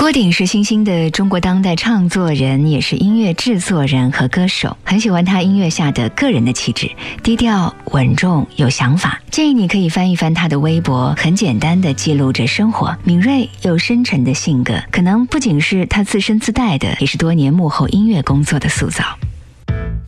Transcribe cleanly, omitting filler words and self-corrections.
郭顶是新兴的中国当代创作人，也是音乐制作人和歌手，很喜欢他音乐下的个人的气质，低调稳重有想法。建议你可以翻一翻他的微博，很简单的记录着生活，敏锐又深沉的性格，可能不仅是他自身自带的，也是多年幕后音乐工作的塑造。